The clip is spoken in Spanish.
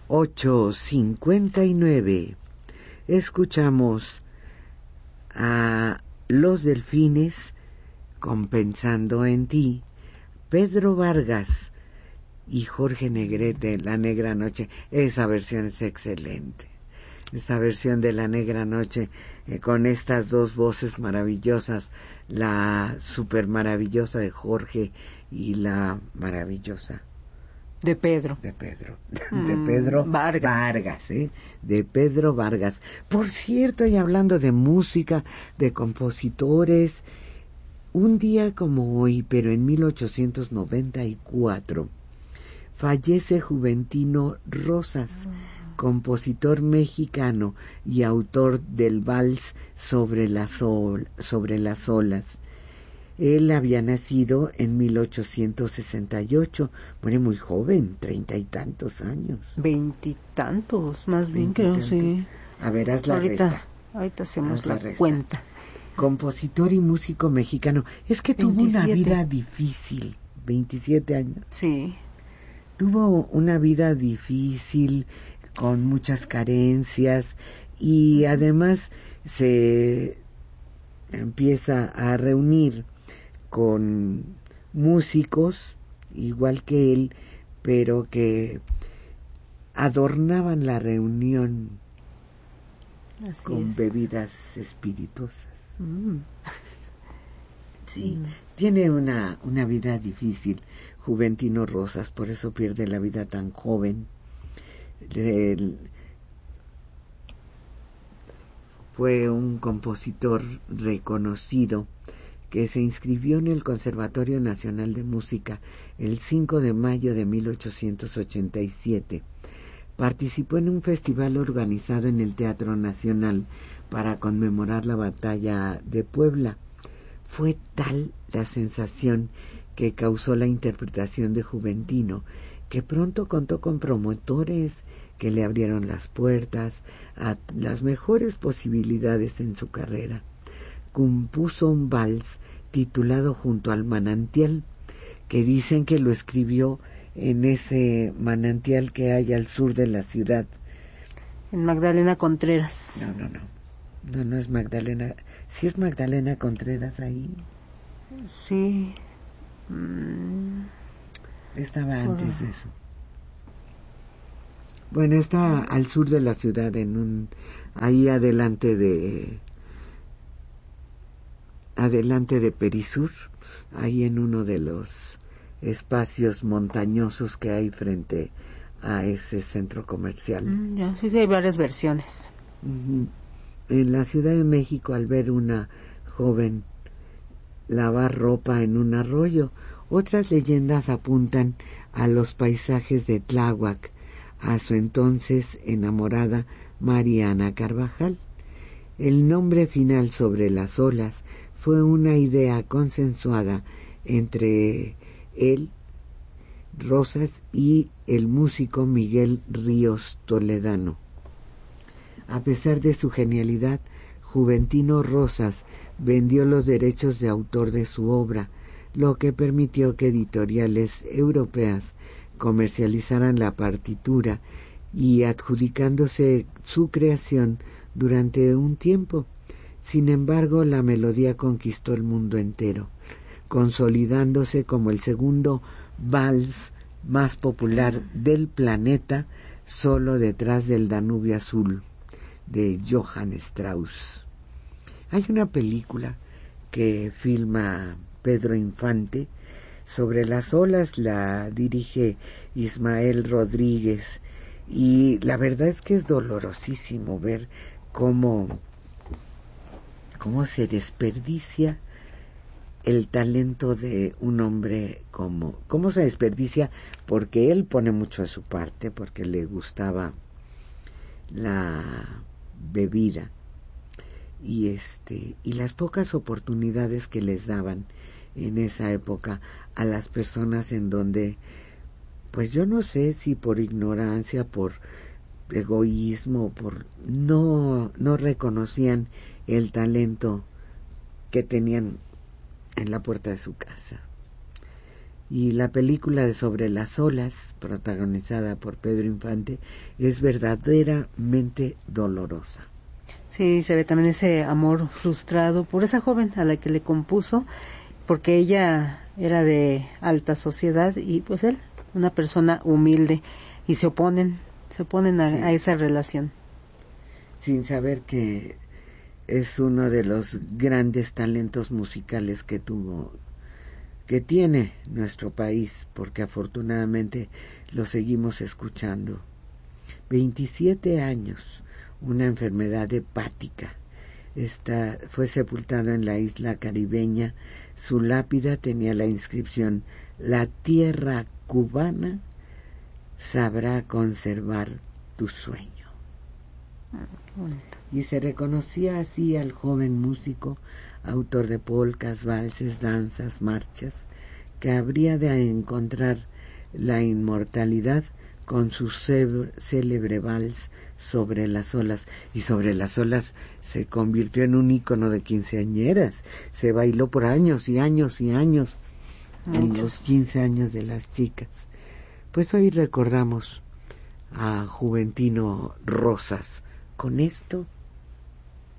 8:59. Escuchamos a Los Delfines con Pensando en ti, Pedro Vargas y Jorge Negrete, La Negra Noche. Esa versión es excelente. Esa versión de La Negra Noche, con estas dos voces maravillosas, la super maravillosa de Jorge y la maravillosa de Pedro Vargas, de Pedro Vargas. Por cierto, y hablando de música, de compositores, un día como hoy, pero en 1894, fallece Juventino Rosas, compositor mexicano y autor del vals sobre las olas. Él había nacido en 1868, muere muy joven, 30 y tantos años. 20 y tantos, más bien creo, sí. A ver, haz la resta. Ahorita hacemos la cuenta. Compositor y músico mexicano. Es que 27. Tuvo una vida difícil, 27 años. Sí. Tuvo una vida difícil, con muchas carencias, y además se empieza a reunir con músicos igual que él, pero que adornaban la reunión con bebidas espirituosas. Sí, tiene una vida difícil Juventino Rosas, por eso pierde la vida tan joven. Fue un compositor reconocido que se inscribió en el Conservatorio Nacional de Música el 5 de mayo de 1887. Participó en un festival organizado en el Teatro Nacional para conmemorar la batalla de Puebla. Fue tal la sensación que causó la interpretación de Juventino, que pronto contó con promotores que le abrieron las puertas a las mejores posibilidades en su carrera. Compuso un vals titulado Junto al Manantial, que dicen que lo escribió en ese manantial que hay al sur de la ciudad. En Magdalena Contreras. No es Magdalena. ¿Sí es Magdalena Contreras ahí? Sí. Estaba antes de eso. Bueno, está al sur de la ciudad, ahí adelante de Perisur, ahí en uno de los espacios montañosos que hay frente a ese centro comercial. Ya, sí, hay varias versiones. En la Ciudad de México, al ver una joven lavar ropa en un arroyo, otras leyendas apuntan a los paisajes de Tláhuac, a su entonces enamorada Mariana Carvajal. El nombre final Sobre las olas fue una idea consensuada entre él, Rosas, y el músico Miguel Ríos Toledano. A pesar de su genialidad, Juventino Rosas vendió los derechos de autor de su obra, lo que permitió que editoriales europeas comercializaran la partitura y adjudicándose su creación durante un tiempo. Sin embargo, la melodía conquistó el mundo entero, consolidándose como el segundo vals más popular del planeta, solo detrás del Danubio Azul de Johann Strauss. Hay una película que filma Pedro Infante, Sobre las olas, la dirige Ismael Rodríguez, y la verdad es que es dolorosísimo ver cómo se desperdicia el talento de un hombre, cómo se desperdicia, porque él pone mucho de su parte, porque le gustaba la bebida y las pocas oportunidades que les daban en esa época a las personas, en donde, pues yo no sé si por ignorancia, por egoísmo, no reconocían el talento que tenían en la puerta de su casa. Y la película de Sobre las olas, protagonizada por Pedro Infante, es verdaderamente dolorosa. Sí, se ve también ese amor frustrado por esa joven a la que le compuso, porque ella era de alta sociedad y pues él, una persona humilde, y se oponen a esa relación. Sin saber que es uno de los grandes talentos musicales que tiene nuestro país, porque afortunadamente lo seguimos escuchando. 27 años, una enfermedad hepática. Fue sepultado en la isla caribeña. Su lápida tenía la inscripción: la tierra cubana sabrá conservar tu sueño. Y se reconocía así al joven músico, autor de polcas, valses, danzas, marchas, que habría de encontrar la inmortalidad con su célebre vals Sobre las olas. Y Sobre las olas se convirtió en un ícono de quinceañeras. Se bailó por años y años y años. Muchos. En los 15 años de las chicas. Pues hoy recordamos a Juventino Rosas con esto